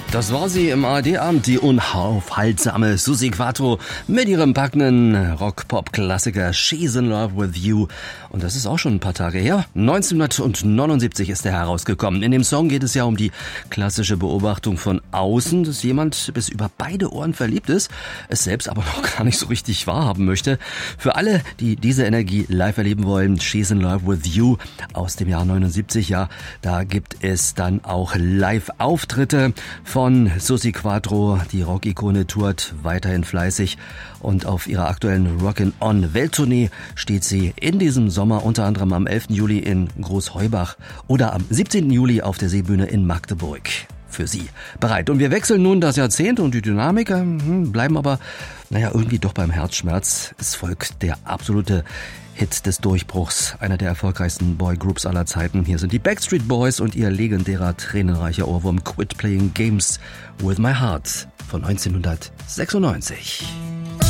Das war sie im ARD-Abend, die unaufhaltsame Suzi Quatro mit ihrem packenden Rock-Pop-Klassiker She's in Love with You. Und das ist auch schon ein paar Tage her. 1979 ist er herausgekommen. In dem Song geht es ja um die klassische Beobachtung von außen, dass jemand bis über beide Ohren verliebt ist, es selbst aber noch gar nicht so richtig wahrhaben möchte. Für alle, die diese Energie live erleben wollen, She's in Love with You aus dem Jahr 79, ja, da gibt es dann auch Live-Auftritte von Suzi Quatro. Die Rock-Ikone tourt weiterhin fleißig und auf ihrer aktuellen Rockin'-On-Welttournee steht sie in diesem Sommer unter anderem am 11. Juli in Großheubach oder am 17. Juli auf der Seebühne in Magdeburg für Sie bereit. Und wir wechseln nun das Jahrzehnt und die Dynamik bleiben aber, irgendwie doch beim Herzschmerz. Es folgt der absolute Hit des Durchbruchs, einer der erfolgreichsten Boygroups aller Zeiten. Hier sind die Backstreet Boys und ihr legendärer tränenreicher Ohrwurm Quit Playing Games with My Heart von 1996.